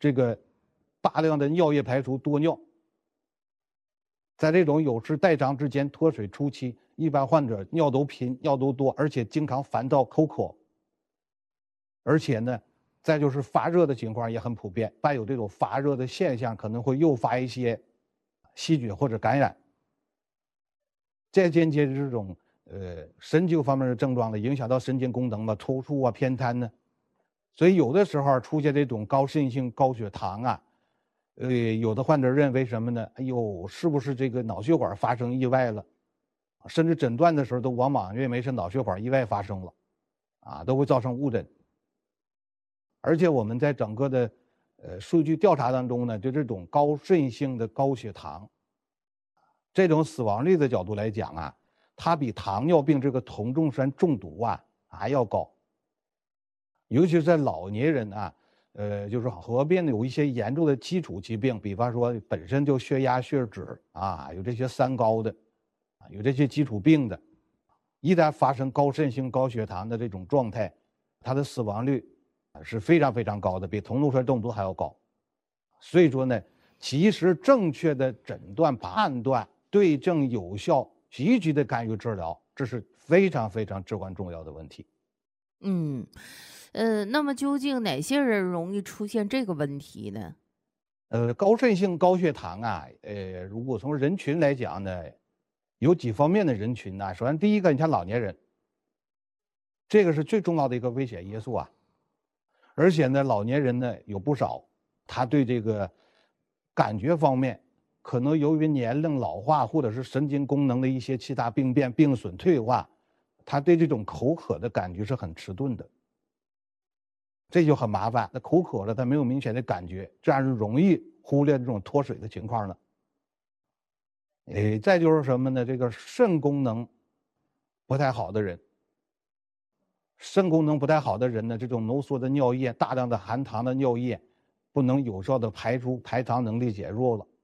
这个大量的尿液排出多尿。在这种有时代偿之间脱水初期，一般患者尿都频、尿都多，而且经常烦躁口渴。而且呢，再就是发热的情况也很普遍，伴有这种发热的现象，可能会诱发一些细菌或者感染。再间接这种神经方面的症状呢，影响到神经功能嘛，抽搐啊、偏瘫呢。所以有的时候出现这种高渗性高血糖啊，有的患者认为什么呢？哎呦，是不是这个脑血管发生意外了？甚至诊断的时候都往往认为是脑血管意外发生了，啊，都会造成误诊。而且我们在整个的数据调查当中呢，就这种高渗性的高血糖，这种死亡率的角度来讲啊，它比糖尿病这个酮重酸中毒啊还要高。尤其是在老年人啊，就是合并有一些严重的基础疾病，比方说本身就血压、血脂啊，有这些三高的，啊，有这些基础病的，一旦发生高渗性高血糖的这种状态，它的死亡率是非常非常高的，比酮重酸中毒还要高。所以说呢，及时正确的诊断判断、对症有效、积极的干预治疗，这是非常非常至关重要的问题。 嗯，那么究竟哪些人容易出现这个问题呢？ 高渗性高血糖啊，如果从人群来讲呢，有几方面的人群呢。首先，第一个，你像老年人，这个是最重要的一个危险因素啊。而且呢，老年人呢有不少，他对这个感觉方面，可能由于年龄老化或者是神经功能的一些其他病变、病损退化，他对这种口渴的感觉是很迟钝的，这就很麻烦。那口渴了，他没有明显的感觉，这样就容易忽略这种脱水的情况了。再就是什么呢？这个肾功能不太好的人，肾功能不太好的人呢，这种浓缩的尿液、大量的含糖的尿液，不能有效的排出，排糖能力减弱了。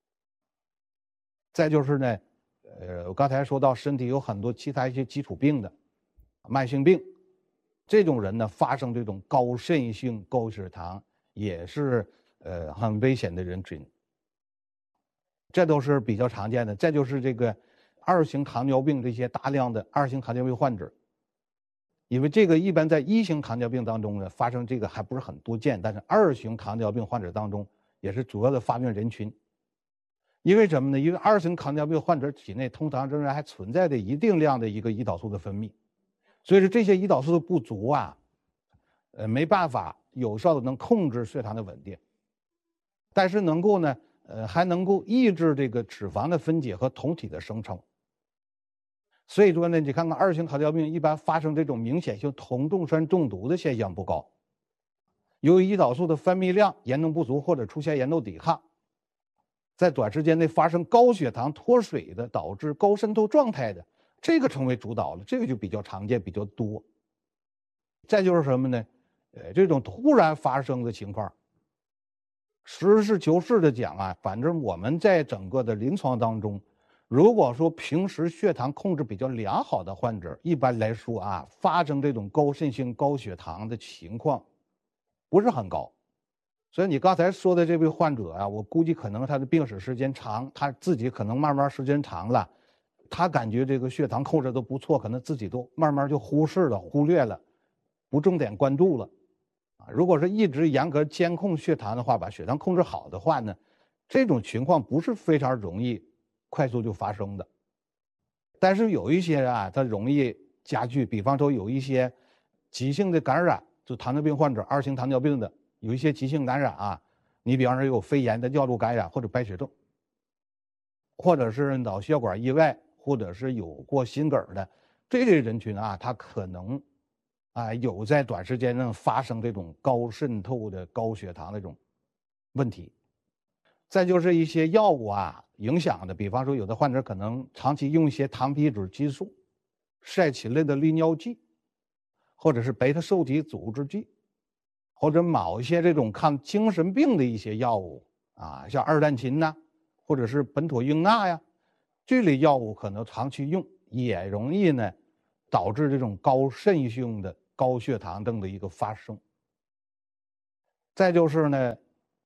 再就是呢，我刚才说到身体有很多其他一些基础病的，慢性病，这种人呢发生这种高渗性高血糖也是很危险的人群，这都是比较常见的。再就是这个二型糖尿病这些大量的二型糖尿病患者，因为这个一般在一型糖尿病当中呢发生这个还不是很多见，但是二型糖尿病患者当中也是主要的发病人群。因为什么呢？因为二型糖尿病患者体内通常仍然还存在着一定量的一个胰岛素的分泌，所以说这些胰岛素的不足啊，没办法有效的能控制血糖的稳定，但是能够呢，还能够抑制这个脂肪的分解和酮体的生成。所以说呢，你看看二型糖尿病一般发生这种明显性酮重酸中毒的现象不高，由于胰岛素的分泌量严重不足或者出现严重抵抗。在短时间内发生高血糖脱水的，导致高渗透状态的，这个成为主导了，这个就比较常见，比较多。再就是什么呢？这种突然发生的情况，实事求是的讲啊，反正我们在整个的临床当中，如果说平时血糖控制比较良好的患者，一般来说啊，发生这种高渗性高血糖的情况不是很高。所以你刚才说的这位患者啊，我估计可能他的病史时间长，他自己可能慢慢时间长了，他感觉这个血糖控制都不错，可能自己都慢慢就忽视了、忽略了，不重点关注了。啊，如果是一直严格监控血糖的话，把血糖控制好的话呢，这种情况不是非常容易快速就发生的。但是有一些人啊，他容易加剧，比方说有一些急性的感染，就糖尿病患者、二型糖尿病的。有一些急性感染啊，你比方说有肺炎的尿路感染或者败血症，或者是脑血管意外，或者是有过心梗的这类人群啊，他可能啊有在短时间内发生这种高渗透的高血糖这种问题。再就是一些药物啊影响的，比方说有的患者可能长期用一些糖皮质激素、噻嗪类的利尿剂，或者是贝塔受体阻滞剂。或者某一些这种抗精神病的一些药物啊，像二氮嗪呐，或者是苯妥英钠呀，这类药物可能长期用也容易呢导致这种高渗性的高血糖症的一个发生。再就是呢，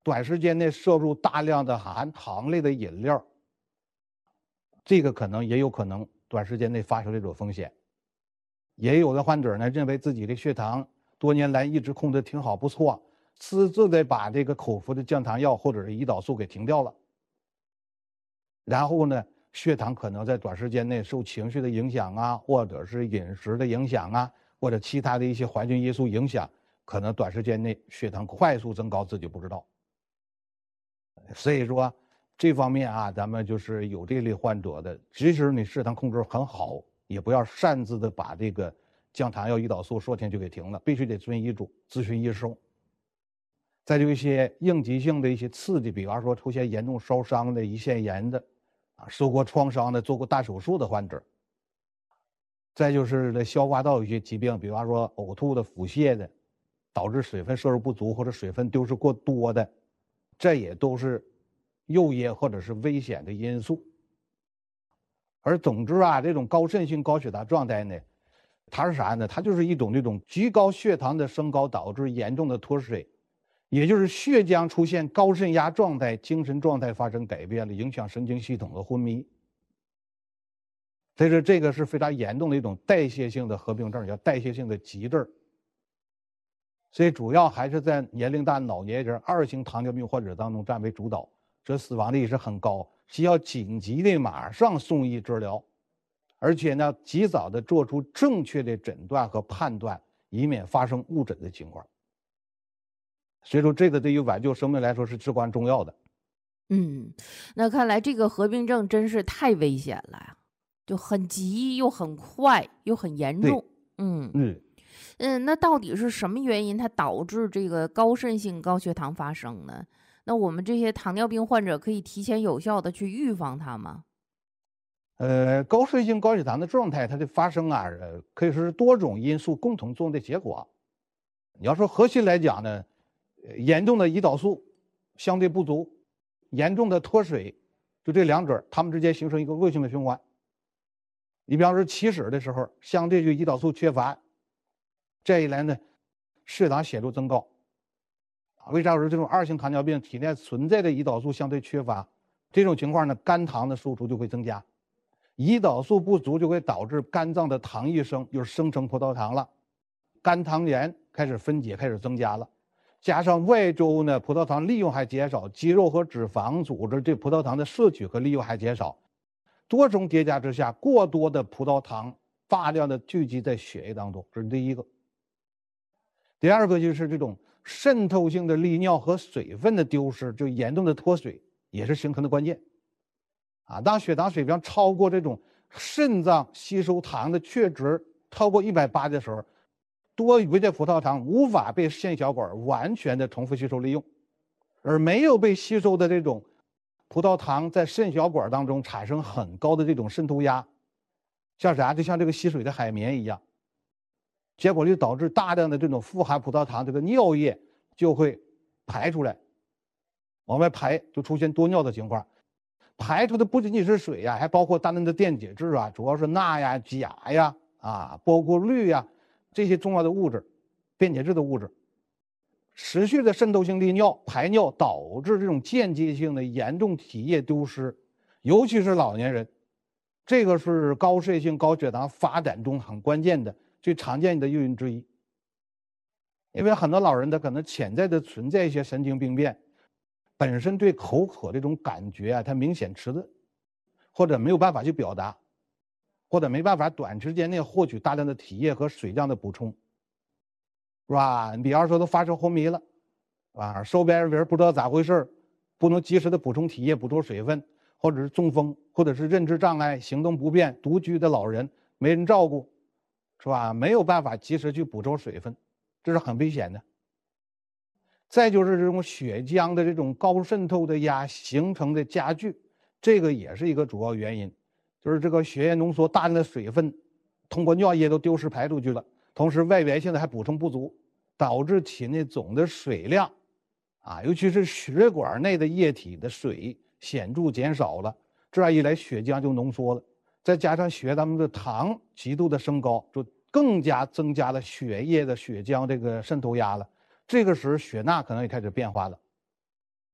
短时间内摄入大量的含糖类的饮料，这个也有可能短时间内发生这种风险。也有的患者呢，认为自己的血糖多年来一直控制挺好不错，私自的把这个口服的降糖药或者是胰岛素给停掉了，然后呢，血糖可能在短时间内受情绪的影响啊，或者是饮食的影响啊，或者其他的一些环境因素影响，可能短时间内血糖快速增高，自己不知道。所以说这方面啊，咱们就是有这类患者的，即使你血糖控制很好，也不要擅自的把这个降糖药、胰岛素说停就给停了，必须得遵医嘱，咨询医生。再就一些应急性的一些刺激，比方说出现严重烧伤的、胰腺炎的，受过创伤的、做过大手术的患者。再就是这消化道有些疾病，比方说呕吐的、腹泻的，导致水分摄入不足或者水分丢失过多的，这也都是诱因或者是危险的因素。而总之啊，这种高渗性高血糖状态呢，它是啥呢？它就是一种这种极高血糖的升高导致严重的脱水，也就是血浆出现高渗压状态，精神状态发生改变了，影响神经系统的昏迷。所以说这个是非常严重的一种代谢性的合并症，叫代谢性的急症。所以主要还是在年龄大老年人2型糖尿病患者当中占为主导，这死亡率是很高，需要紧急的马上送医治疗，而且呢及早的做出正确的诊断和判断，以免发生误诊的情况。所以说这个对于挽救生命来说是至关重要的。 那看来这个合并症真是太危险了呀，就很急又很快又很严重。那到底是什么原因它导致这个高渗性高血糖发生呢？那我们这些糖尿病患者可以提前有效的去预防它吗？ 高渗性高血糖的状态，它的发生啊，可以说是多种因素共同作用的结果。你要说核心来讲呢，严重的胰岛素相对不足，严重的脱水，就这两者，它们之间形成一个恶性的循环。你比方说起始的时候，相对于胰岛素缺乏，这一来呢，血糖显著增高。为啥我说这种2型糖尿病体内存在的胰岛素相对缺乏？这种情况呢，肝糖的输出就会增加，胰岛素不足就会导致肝脏的糖异生，就是生成葡萄糖了，肝糖原开始分解，开始增加了，加上外周呢葡萄糖利用还减少，肌肉和脂肪组织对葡萄糖的摄取和利用还减少，多重叠加之下，过多的葡萄糖大量的聚集在血液当中，这是第一个。第二个就是这种渗透性的利尿和水分的丢失，就严重的脱水也是形成的关键。当血糖水平超过这种肾脏吸收糖的确值超过180的时候，多余的葡萄糖无法被肾小管完全的重复吸收利用，而没有被吸收的这种葡萄糖在肾小管当中产生很高的这种渗透压，像啥？就像这个吸水的海绵一样，结果就导致大量的这种富含葡萄糖这个尿液就会排出来，往外排，就出现多尿的情况。排出的不仅仅是水呀，还包括大量的电解质啊，主要是钠呀、钾呀、包括氯呀这些重要的物质，电解质的物质。持续的渗透性利尿排尿导致这种间接性的严重体液丢失，尤其是老年人，这个是高渗性高血糖发展中很关键的、最常见的诱因之一。因为很多老人他可能潜在的存在一些神经病变，本身对口渴这种感觉啊，他明显迟钝，或者没有办法去表达，或者没办法短时间内获取大量的体液和水量的补充，是吧？你比方说都发生昏迷了，手边人不知道咋回事，不能及时的补充体液、补充水分，或者是中风，或者是认知障碍、行动不便、独居的老人没人照顾，是吧？没有办法及时去补充水分，这是很危险的。再就是这种血浆的这种高渗透的压形成的加剧，这个也是一个主要原因，就是这个血液浓缩大量的水分通过尿液都丢失排出去了，同时外源性的还补充不足，导致体内总的水量尤其是血管内的液体的水显著减少了，这样一来血浆就浓缩了，再加上血液当中的糖极度的升高，就更加增加了血液的血浆这个渗透压了。这个时候血钠可能也开始变化了，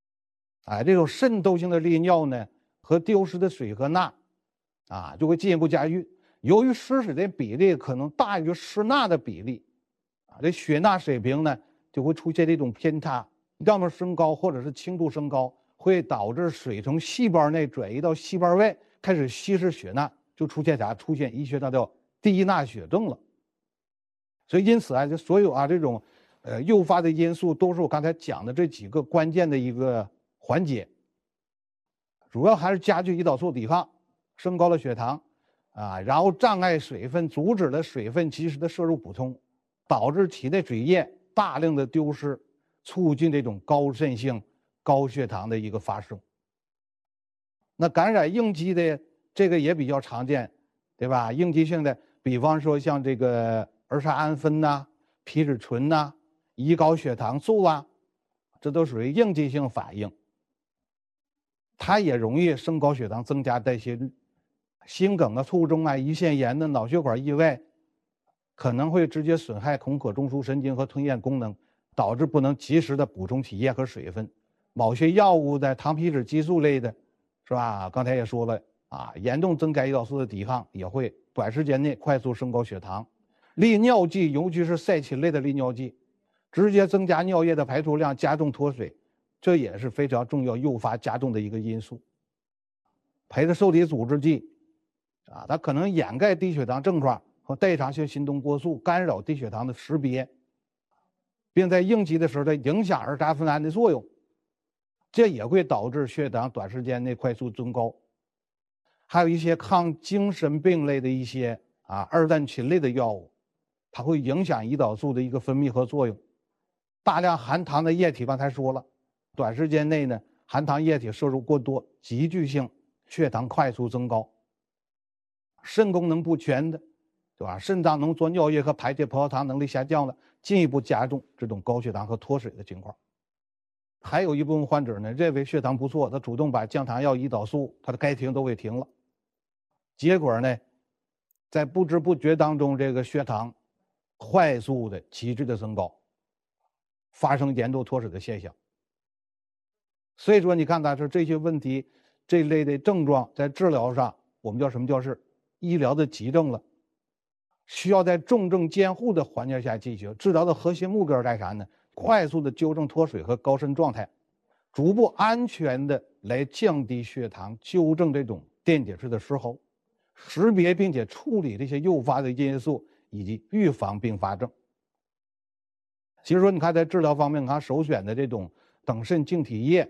这种渗透性的利尿呢和丢失的水和钠就会进一步加剧。由于失水的比例可能大于失钠的比例这血钠水平呢就会出现这种偏差，要么升高或者是轻度升高，会导致水从细胞内转移到细胞外，开始稀释血钠，就出现啥？出现医学上叫低钠血症了。所以因此这所有这种诱发的因素都是我刚才讲的这几个关键的一个环节，主要还是加剧胰岛素抵抗，升高了血糖然后障碍水分，阻止了水分及时的摄入补充，导致体内水液大量的丢失，促进这种高渗性高血糖的一个发生。那感染应激的这个也比较常见，对吧？应激性的，比方说像这个儿茶胺酚皮质醇胰高血糖素这都属于应激性反应，它也容易升高血糖，增加代谢率。心梗卒中胰腺炎的脑血管意外，可能会直接损害恐可中枢神经和吞咽功能，导致不能及时的补充体液和水分。某些药物的糖皮质激素类的，是吧？刚才也说了严重增加胰岛素的抵抗，也会短时间内快速升高血糖。利尿剂，尤其是赛芹类的利尿剂，直接增加尿液的排出量，加重脱水，这也是非常重要诱发加重的一个因素。陪着受体阻滞剂它可能掩盖低血糖症状和代偿性心动过速，干扰低血糖的识别，并在应激的时候它影响儿茶酚胺的作用，这也会导致血糖短时间内快速增高。还有一些抗精神病类的一些二氮嗪类的药物，它会影响胰岛素的一个分泌和作用。大量含糖的液体，刚才说了，短时间内呢含糖液体摄入过多，急剧性血糖快速增高。肾功能不全的，对吧？肾脏浓缩尿液和排解葡萄糖能力下降了，进一步加重这种高血糖和脱水的情况。还有一部分患者呢，认为血糖不错，他主动把降糖药、胰岛素他的该停都给停了，结果呢，在不知不觉当中，这个血糖快速的急剧的增高，发生严重脱水的现象。所以说，你看说这些问题，这一类的症状在治疗上，我们叫什么？叫是医疗的急症了，需要在重症监护的环境下进行治疗。的核心目标在啥呢？快速的纠正脱水和高渗状态，逐步安全的来降低血糖，纠正这种电解质的失衡，识别并且处理这些诱发的因素，以及预防并发症。其实说，你看在治疗方面，首选的这种等渗净体液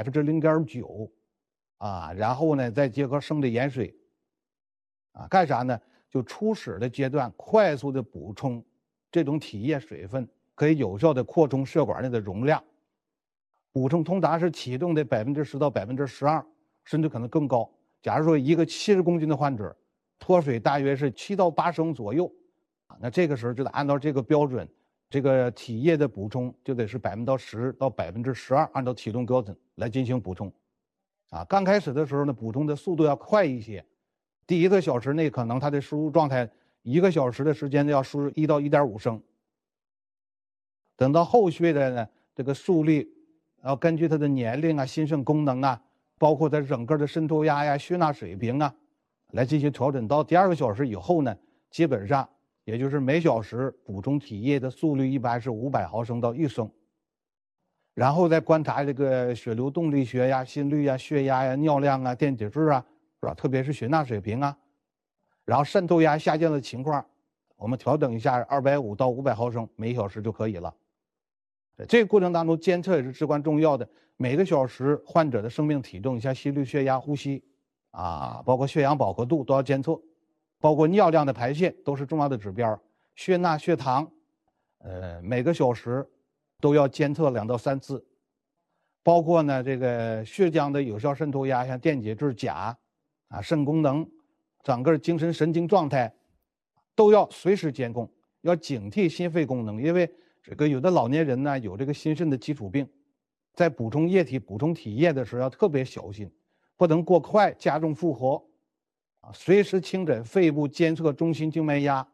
0.9%然后呢再结合生理盐水干啥呢？就初始的阶段快速的补充这种体液水分，可以有效的扩充血管内的容量。补充通常是启动的10%到12%，甚至可能更高。假如说一个70公斤的患者，脱水大约是7到8升左右那这个时候就得按照这个标准，这个体液的补充就得是10%到12%，按照体重标准来进行补充。刚开始的时候呢，补充的速度要快一些，第1个小时内可能它的输入状态1个小时的时间要输入1到1.5升。等到后续的呢，这个速率要根据它的年龄心肾功能包括它整个的渗透压血钠水平来进行调整。到第2个小时以后呢，基本上也就是每小时补充体液的速率一般是500毫升到1升。然后再观察这个血流动力学心率血压尿量电解质是吧？特别是血钠水平然后渗透压下降的情况，我们调整一下250到500毫升每小时就可以了。这个过程当中监测也是至关重要的，每个小时患者的生命体重，像心率、血压、呼吸包括血氧饱和度都要监测，包括尿量的排泄都是重要的指标。血钠、血糖每个小时都要监测2到3次，包括呢这个血浆的有效渗透压，像电解质、钾肾功能，整个精神神经状态都要随时监控，要警惕心肺功能。因为这个有的老年人呢有这个心肾的基础病，在补充液体、补充体液的时候要特别小心，不能过快加重负荷随时清诊肺部，监测中心静脉压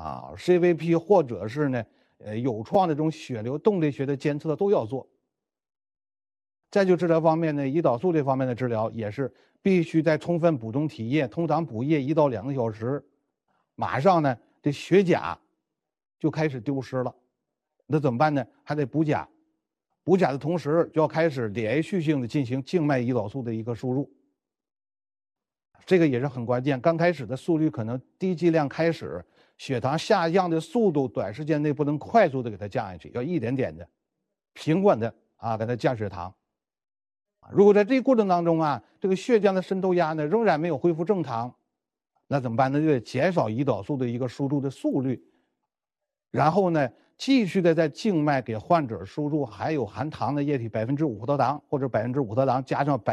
CVP 或者是呢有创的这种血流动力学的监测都要做。 再就治疗方面呢，胰岛素这方面的治疗也是必须在充分补充体液，通常补液1到2个小时，马上呢这血钾就开始丢失了。那怎么办呢？还得补钾，补钾的同时就要开始连续性的进行静脉胰岛素的一个输入，这个也是很关键。刚开始的速率可能低剂量开始，血糖下降的速度短时间内不能快速的给它降下去，要一点点的平稳的给它降血糖。如果在这个过程当中这个血浆的渗透压呢仍然没有恢复正常，那怎么办呢？就得减少胰岛素的一个输入的速率，然后呢继续的在静脉给患者输入含有含糖的液体5%葡萄糖，或者5%葡萄糖加上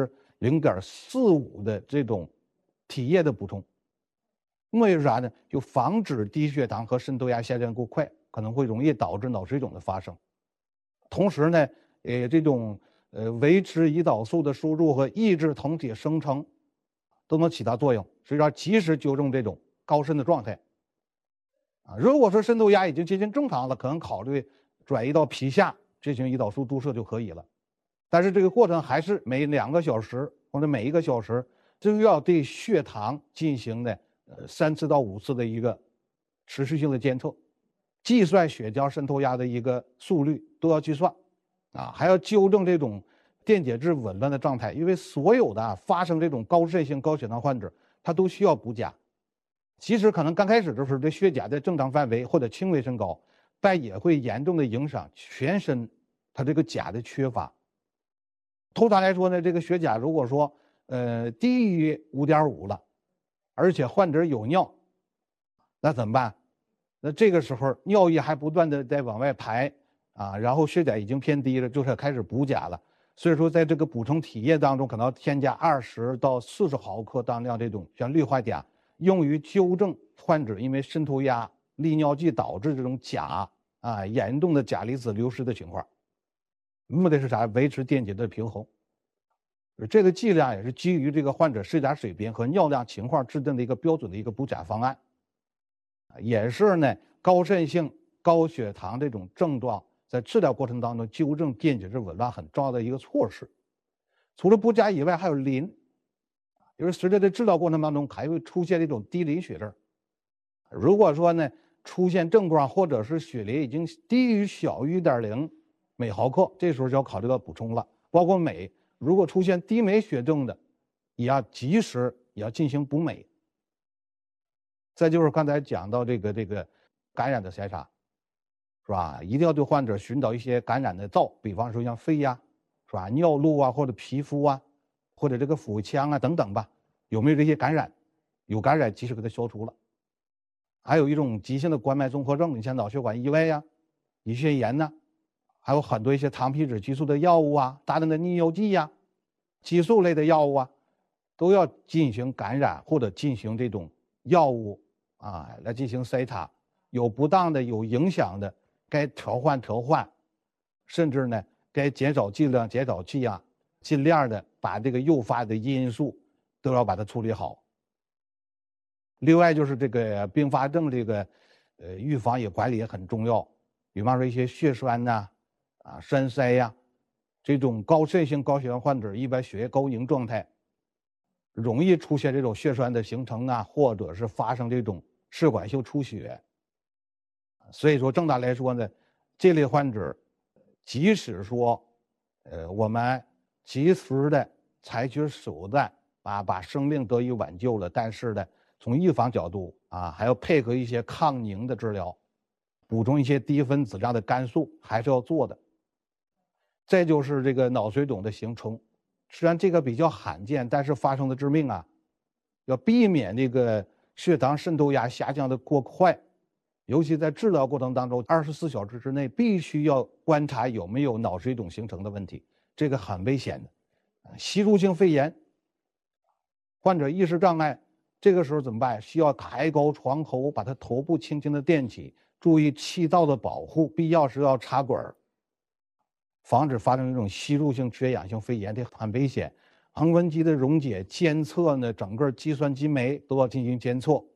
0.45%的这种体液的补充。目的是啥呢？就防止低血糖和渗透压下降过快，可能会容易导致脑水肿的发生。同时呢，这种维持胰岛素的输入和抑制酮体生成都能起到作用，所以说及时纠正这种高渗的状态。如果说渗透压已经接近正常了，可能考虑转移到皮下进行胰岛素注射就可以了。但是这个过程还是每2个小时或者每1个小时就要对血糖进行的3次到5次的一个持续性的监测，计算血浆渗透压的一个速率都要计算还要纠正这种电解质紊乱的状态。因为所有的发生这种高渗性高血糖患者，他都需要补钾。其实可能刚开始的时候，这血钾在正常范围或者轻微升高，但也会严重的影响全身它这个钾的缺乏。通常来说呢，这个血钾如果说低于5.5了，而且患者有尿，那怎么办？那这个时候尿液还不断的在往外排然后血钾已经偏低了，就是开始补钾了。所以说在这个补充体液当中，可能要添加20到40毫克当量这种像氯化钾，用于纠正患者因为渗透压、利尿剂导致这种钾严重的钾离子流失的情况。目的是啥？维持电解质平衡。这个剂量也是基于这个患者血钾水平和尿量情况制定的一个标准的一个补钾方案，也是呢高渗性高血糖这种症状在治疗过程当中纠正电解质紊乱很重要的一个措施。除了补钾以外，还有磷，因为随着这治疗过程当中还会出现这种低磷血症。如果说呢出现症状或者是血磷已经低于小于1.0每毫克，这时候就要考虑到补充了。包括镁，如果出现低镁血症的，也要及时进行补镁。再就是刚才讲到这个感染的筛查，是吧？一定要对患者寻找一些感染的灶，比方说像肺是吧？尿路或者皮肤或者这个腹腔等等吧，有没有这些感染？有感染及时给它消除了。还有一种急性的冠脉综合症，你像脑血管意外胰腺炎还有很多一些糖皮质激素的药物大量的利尿剂激素类的药物都要进行感染或者进行这种药物来进行筛查，有不当的有影响的该调换，甚至呢该减少剂量减少剂尽量的把这个诱发的因素都要把它处理好。另外就是这个并发症这个预防也管理也很重要，比方说一些血栓栓塞这种高渗性高血糖患者一般血液高凝状态，容易出现这种血栓的形成或者是发生这种血管性出血。所以说正大来说呢，这类患者即使说我们及时的采取手段把生命得以挽救了，但是呢从预防角度还要配合一些抗凝的治疗，补充一些低分子量的肝素还是要做的。再就是这个脑水肿的形成，虽然这个比较罕见，但是发生的致命要避免这个血糖渗透压下降的过快，尤其在治疗过程当中24小时之内必须要观察有没有脑水肿形成的问题，这个很危险的。吸入性肺炎，患者意识障碍，这个时候怎么办？需要抬高床头，把他头部轻轻的垫起，注意气道的保护，必要时要插管，防止发生这种吸入性缺氧性肺炎，这很危险。恒温机的溶解监测呢，整个计算机酶都要进行监测。